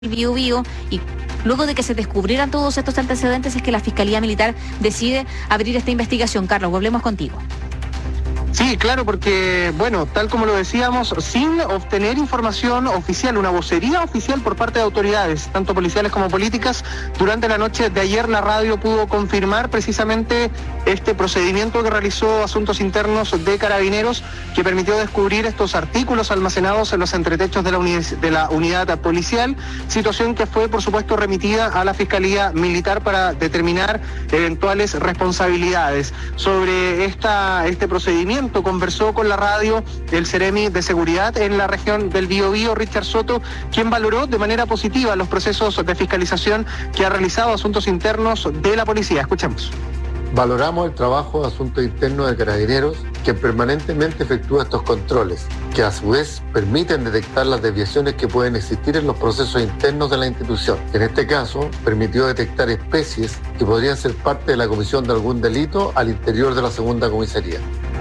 Biobío, y luego de que se descubrieran todos estos antecedentes es que la Fiscalía Militar decide abrir esta investigación. Carlos, volvemos contigo. Sí, claro, porque, bueno, tal como lo decíamos, sin obtener información oficial, una vocería oficial por parte de autoridades, tanto policiales como políticas, durante la noche de ayer la radio pudo confirmar precisamente este procedimiento que realizó Asuntos Internos de Carabineros, que permitió descubrir estos artículos almacenados en los entretechos de la unidad policial, situación que fue, por supuesto, remitida a la Fiscalía Militar para determinar eventuales responsabilidades. Sobre este procedimiento conversó con la radio el Seremi de Seguridad en la región del Biobío, Richard Soto, quien valoró de manera positiva los procesos de fiscalización que ha realizado Asuntos Internos de la policía. Escuchemos. Valoramos el trabajo de Asuntos Internos de Carabineros, que permanentemente efectúa estos controles, que a su vez permiten detectar las desviaciones que pueden existir en los procesos internos de la institución. En este caso, permitió detectar especies que podrían ser parte de la comisión de algún delito al interior de la segunda comisaría.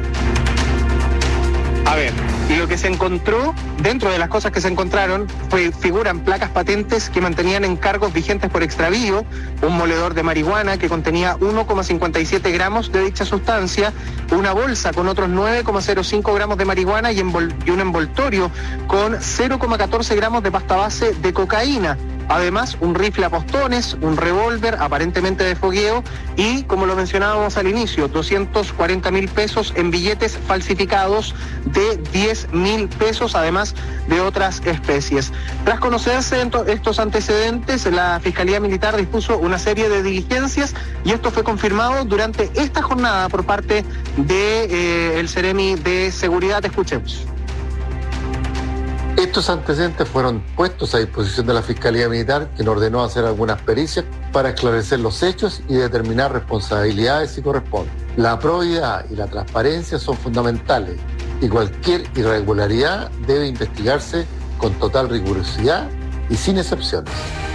A ver, lo que se encontró, dentro de las cosas que se encontraron, figuran placas patentes que mantenían encargos vigentes por extravío, un moledor de marihuana que contenía 1,57 gramos de dicha sustancia, una bolsa con otros 9,05 gramos de marihuana y un envoltorio con 0,14 gramos de pasta base de cocaína. Además, un rifle a postones, un revólver aparentemente de fogueo y, como lo mencionábamos al inicio, 240.000 pesos en billetes falsificados de 10.000 pesos, además de otras especies. Tras conocerse estos antecedentes, la Fiscalía Militar dispuso una serie de diligencias y esto fue confirmado durante esta jornada por parte del Seremi de Seguridad. Escuchemos. Estos antecedentes fueron puestos a disposición de la Fiscalía Militar, quien ordenó hacer algunas pericias para esclarecer los hechos y determinar responsabilidades si corresponde. La probidad y la transparencia son fundamentales y cualquier irregularidad debe investigarse con total rigurosidad y sin excepciones.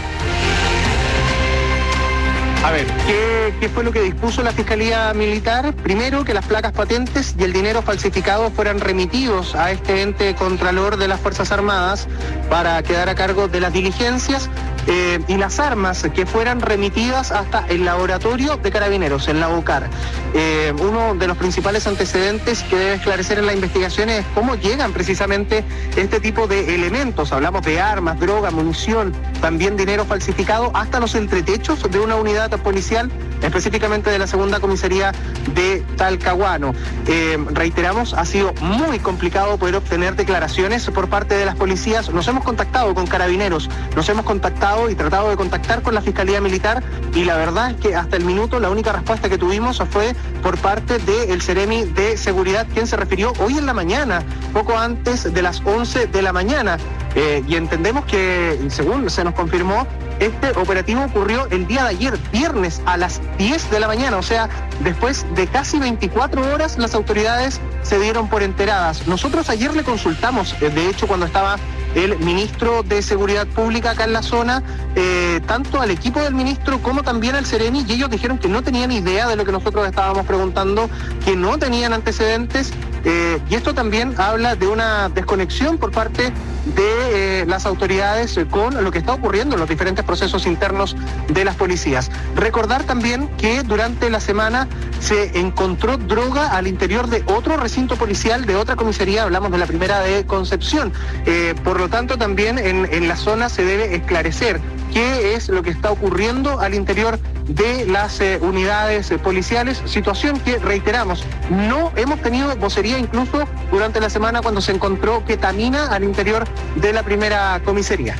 A ver, ¿qué fue lo que dispuso la Fiscalía Militar? Primero, que las placas patentes y el dinero falsificado fueran remitidos a este ente contralor de las Fuerzas Armadas para quedar a cargo de las diligencias y las armas que fueran remitidas hasta el laboratorio de Carabineros, en la OCAR. Uno de los principales antecedentes que debe esclarecer en la investigación es cómo llegan precisamente este tipo de elementos. Hablamos de armas, droga, munición, también dinero falsificado hasta los entretechos de una unidad policial, específicamente de la segunda comisaría de Talcahuano. Reiteramos, ha sido muy complicado poder obtener declaraciones por parte de las policías. Nos hemos contactado con Carabineros, nos hemos contactado y tratado de contactar con la Fiscalía Militar y la verdad es que hasta el minuto la única respuesta que tuvimos fue por parte del Seremi de Seguridad, quien se refirió hoy en la mañana, poco antes de las 11 de la mañana. Y entendemos que, según se nos confirmó, este operativo ocurrió el día de ayer, viernes, a las 10 de la mañana, o sea, después de casi 24 horas las autoridades se dieron por enteradas. Nosotros ayer le consultamos, de hecho, cuando estaba el ministro de Seguridad Pública acá en la zona, tanto al equipo del ministro como también al Seremi, y ellos dijeron que no tenían idea de lo que nosotros estábamos preguntando, que no tenían antecedentes, y esto también habla de una desconexión por parte de las autoridades con lo que está ocurriendo en los diferentes procesos internos de las policías. Recordar también que durante la semana se encontró droga al interior de otro recinto policial, de otra comisaría, hablamos de la primera de Concepción. Por lo tanto, también en la zona se debe esclarecer qué es lo que está ocurriendo al interior de las unidades policiales, situación que, reiteramos, no hemos tenido vocería incluso durante la semana cuando se encontró ketamina al interior de la primera comisaría.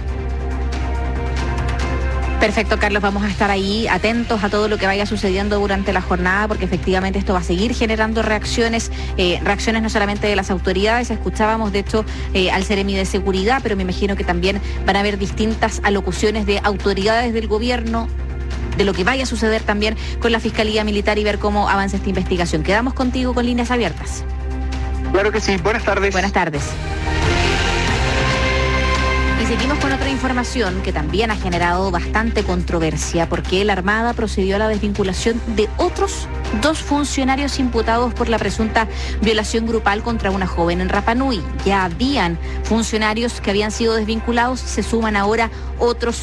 Perfecto, Carlos, vamos a estar ahí atentos a todo lo que vaya sucediendo durante la jornada, porque efectivamente esto va a seguir generando reacciones no solamente de las autoridades. Escuchábamos de hecho al Seremi de Seguridad, pero me imagino que también van a haber distintas alocuciones de autoridades del gobierno, de lo que vaya a suceder también con la Fiscalía Militar y ver cómo avanza esta investigación. Quedamos contigo con líneas abiertas. Claro que sí, buenas tardes. Buenas tardes. Y seguimos con otra información que también ha generado bastante controversia, porque la Armada procedió a la desvinculación de otros 2 funcionarios imputados por la presunta violación grupal contra una joven en Rapa Nui. Ya habían funcionarios que habían sido desvinculados, se suman ahora otros